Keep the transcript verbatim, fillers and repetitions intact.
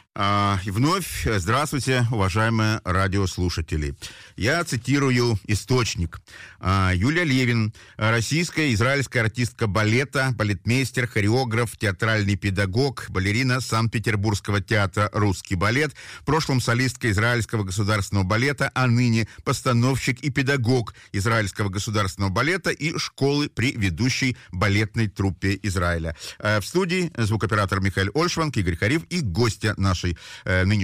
А, и вновь здравствуйте, уважаемые радиослушатели. Я цитирую источник. А, Юлия Левин, российская израильская артистка балета, балетмейстер, хореограф, театральный педагог, балерина Санкт-Петербургского театра «Русский балет», в прошлом солистка Израильского государственного балета, а ныне постановщик и педагог Израильского государственного балета и школы при ведущей балетной труппе Израиля. А, в студии звукооператор Михаил Ольшванг, Игорь Хариф и гостья нашей э, нынешней